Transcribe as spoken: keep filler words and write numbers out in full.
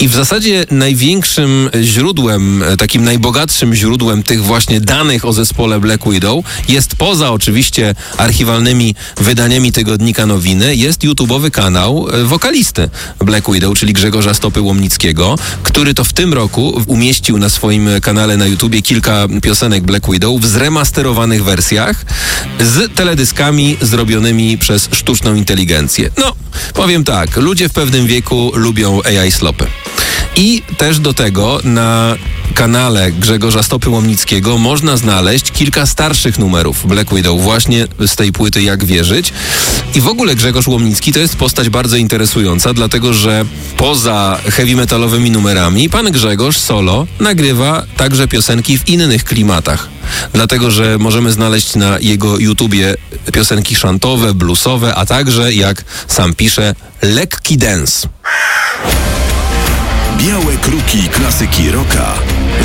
I w zasadzie największym źródłem, takim najbogatszym źródłem tych właśnie danych o zespole Black Widow jest, poza oczywiście archiwalnymi wydaniami tygodnika Nowiny, jest YouTube'owy kanał wokalisty Black Widow, czyli Grzegorza Stopy-Łomnickiego, który to w tym roku umieścił na swoim kanale na YouTubie kilka piosenek Black Widow w zremasterowanych wersjach z teledyskami zrobionymi przez sztuczną inteligencję. No, powiem tak, ludzie w pewnym wieku lubią A I slopy. I też do tego na kanale Grzegorza Stopy-Łomnickiego można znaleźć kilka starszych numerów Black Widow właśnie z tej płyty Jak wierzyć. I w ogóle Grzegorz Łomnicki to jest postać bardzo interesująca, dlatego że poza heavy metalowymi numerami pan Grzegorz solo nagrywa także piosenki w innych klimatach. Dlatego, że możemy znaleźć na jego YouTubie piosenki szantowe, bluesowe, a także, jak sam pisze, lekki dance. Białe kruki klasyki